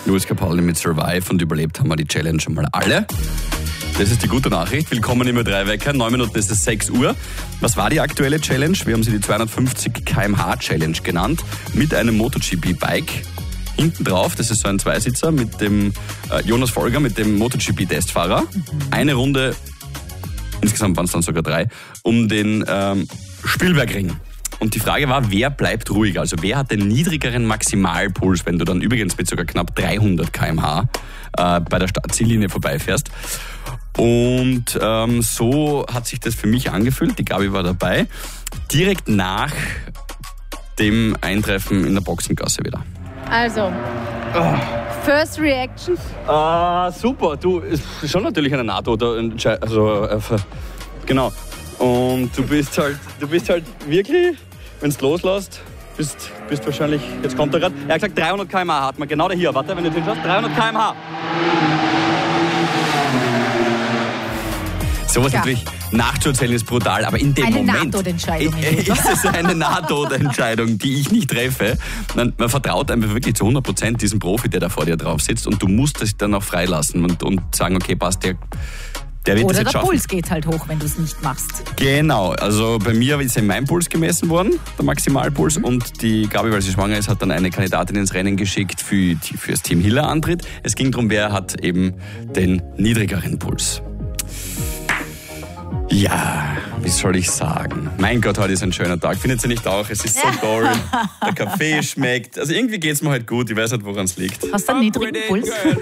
Luis Capaldi mit Survive und überlebt haben wir die Challenge schon mal alle. Das ist die gute Nachricht. Willkommen im Ö3-Wecker. 9 Minuten ist es 6 Uhr. Was war die aktuelle Challenge? Wir haben sie die 250 km/h Challenge genannt. Mit einem MotoGP-Bike. Hinten drauf, das ist so ein Zweisitzer mit dem Jonas Folger, mit dem MotoGP-Testfahrer. Eine Runde, insgesamt waren es dann sogar 3, um den Spielbergring. Und die Frage war, wer bleibt ruhig? Also wer hat den niedrigeren Maximalpuls, wenn du dann übrigens mit sogar knapp 300 km/h bei der Startziellinie vorbeifährst. Und so hat sich das für mich angefühlt. Die Gabi war dabei. Direkt nach dem Eintreffen in der Boxengasse wieder. Also, First Reaction? Super. Du, ist schon natürlich eine Nahtoderentscheidung. Also, genau. Und du bist halt wirklich, wenn du loslässt, bist wahrscheinlich, jetzt kommt er gerade, er hat gesagt 300 km/h hat man, genau da hier, warte, wenn du hinschaust, 300 km/h. Sowas natürlich nachzuerzählen ist brutal, aber in dem eine Moment Nahtodentscheidung ist es eine Nahtodentscheidung, die ich nicht treffe. Man vertraut einfach wirklich zu 100% diesem Profi, der da vor dir drauf sitzt, und du musst es dann auch freilassen und sagen, okay, passt, der wird oder das jetzt der schaffen. Puls geht halt hoch, wenn du es nicht machst. Genau, also bei mir ist mein Puls gemessen worden, der Maximalpuls, und die Gabi, weil sie schwanger ist, hat dann eine Kandidatin ins Rennen geschickt für das Team Hiller antritt. Es ging darum, wer hat eben den niedrigeren Puls. Ja, wie soll ich sagen? Mein Gott, heute ist ein schöner Tag. Findet ihr nicht auch? Es ist so toll. Der Kaffee schmeckt. Also irgendwie geht's mir heute gut. Ich weiß nicht, woran es liegt. Hast du einen niedrigen Puls?